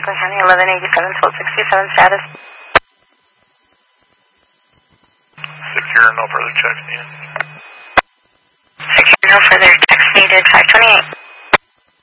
Franklin County, 1187, 1267 status. Secure, no further checks needed. Secure, no further checks needed, 528.